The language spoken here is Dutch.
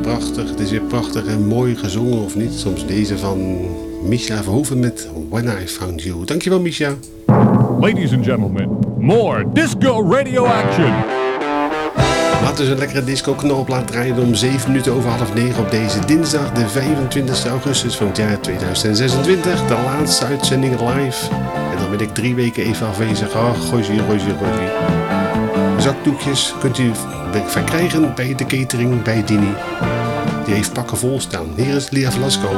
prachtig. Het is weer prachtig en mooi gezongen, of niet? Soms deze van Misha Verhoeven met When I Found You. Dankjewel, Misha. Ladies and gentlemen, more Disco Radio Action. Laten we een lekkere disco-knop laten draaien om 7 minuten over half 9 op deze dinsdag, de 25 augustus van het jaar 2026. De laatste uitzending live. En dan ben ik 3 weken even afwezig. Gozie. Zakdoekjes kunt u verkrijgen bij de catering bij Dini. Die heeft pakken vol staan. Hier is Lia Velasco.